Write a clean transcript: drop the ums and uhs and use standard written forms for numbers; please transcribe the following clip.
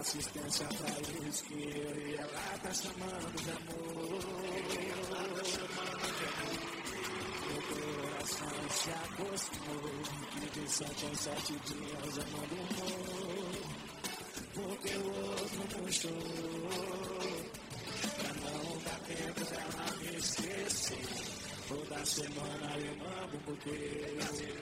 assistência pra isso que eu e ela tá chamando de amor. Meu coração se acostumou e de 7 em 7 dias eu mando humor, porque o outro puxou pra não dar tempo dela me esquecer. Toda semana eu mando porque